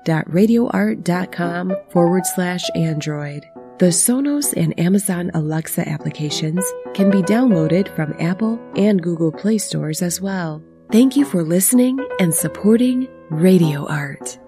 www.radioart.com/Android. The Sonos and Amazon Alexa applications can be downloaded from Apple and Google Play stores as well. Thank you for listening and supporting Radio Art.